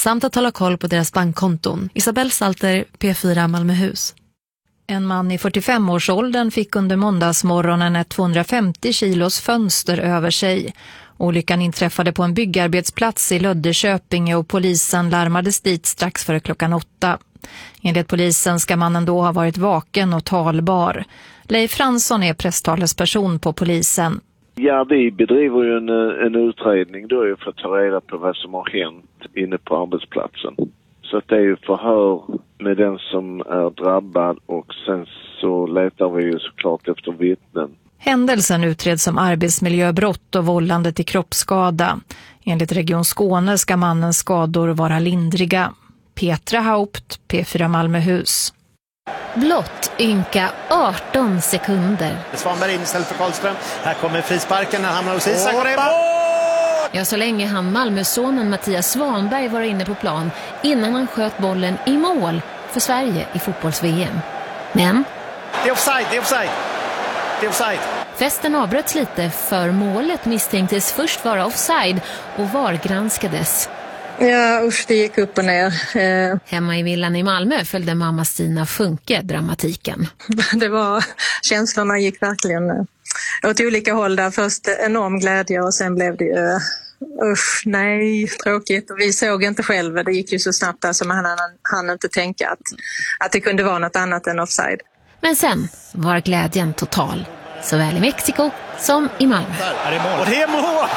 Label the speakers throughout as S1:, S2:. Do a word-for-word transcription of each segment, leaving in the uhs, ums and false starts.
S1: samt att hålla koll på deras bankkonton. Isabel Salter, P fyra Malmöhus.
S2: En man i fyrtiofem-årsåldern fick under måndagsmorgonen ett tvåhundrafemtio kilos fönster över sig. Olyckan inträffade på en byggarbetsplats i Löddeköping och polisen larmades dit strax före klockan åtta. Enligt polisen ska mannen då ha varit vaken och talbar. Leif Fransson är presstalesperson på polisen.
S3: Ja, vi bedriver ju en, en utredning då för att ta reda på vad som har hänt inne på arbetsplatsen. Så att det är ju förhör med den som är drabbad och sen så letar vi ju såklart efter vittnen.
S2: Händelsen utreds som arbetsmiljöbrott och vållande till kroppsskada. Enligt Region Skåne ska mannens skador vara lindriga. Petra Haupt, P fyra Malmöhus.
S4: Blott ynka arton sekunder.
S5: Svanberg in istället för Karlström. Här kommer frisparken när han hamnar hos Isak.
S4: Ja, så länge han Malmösonen Mattias Svanberg var inne på plan innan han sköt bollen i mål för Sverige i fotbolls-V M. Men
S5: det är offside, det är offside. Det är offside.
S4: Festen avbröts lite för målet misstänktes först vara offside och V A R granskades.
S6: Ja, usch, det gick upp och ner. Eh.
S4: Hemma i villan i Malmö följde mamma Stina Funke dramatiken.
S6: Det var, känslorna gick verkligen åt olika håll där. Först enorm glädje och sen blev det ju, usch, nej, tråkigt. Och vi såg inte själva, det gick ju så snabbt där så man hann, hann inte tänka att, att det kunde vara något annat än offside.
S4: Men sen var glädjen total, såväl i Mexiko som i Malmö.
S5: Där är det mål. Och det är mål!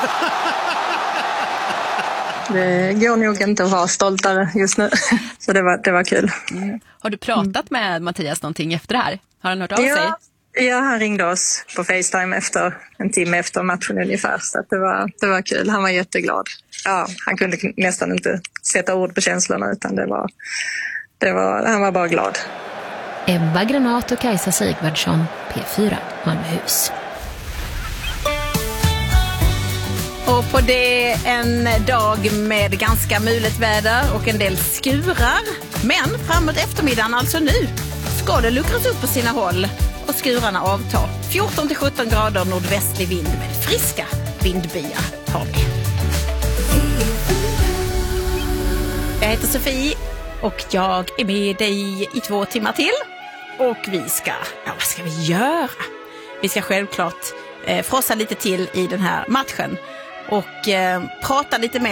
S6: Det går nog inte att vara stoltare just nu. Så det var, det var kul.
S7: Mm. Har du pratat med Mattias någonting efter det här? Har han hört av
S6: ja,
S7: sig?
S6: Ja, han ringde oss på FaceTime efter en timme efter matchen ungefär. Så att det, var, det var kul. Han var jätteglad. Ja, han kunde nästan inte sätta ord på känslorna utan det var, det var, han var bara glad.
S4: Ebba Granat och Kajsa Sigvardsson, P fyra Malmöhus.
S7: Och på det en dag med ganska mulet väder och en del skurar. Men framåt eftermiddagen, alltså nu, ska det luckras upp på sina håll och skurarna avtar. fjorton till sjutton grader nordvästlig vind med friska vindbyar har vi. Jag heter Sofie och jag är med dig i två timmar till. Och vi ska, ja vad ska vi göra? Vi ska självklart eh, frossa lite till i den här matchen. Och eh, prata lite mer